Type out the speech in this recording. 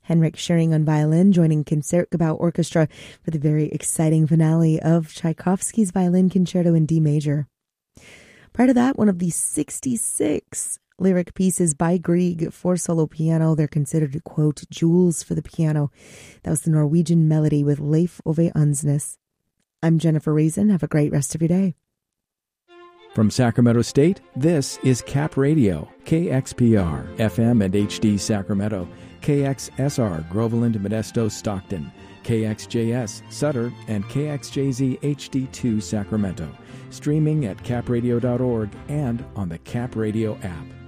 Henrik Schering on violin, joining Concertgebouw Orchestra for the very exciting finale of Tchaikovsky's Violin Concerto in D major. Prior to that, one of the 66 lyric pieces by Grieg for solo piano. They're considered, quote, jewels for the piano. That was the Norwegian Melody with Leif Ove Ansnes. I'm Jennifer Reason. Have a great rest of your day. From Sacramento State, this is Cap Radio, KXPR, FM and HD Sacramento, KXSR, Groveland, Modesto, Stockton, KXJS, Sutter, and KXJZ HD2 Sacramento. Streaming at capradio.org and on the Cap Radio app.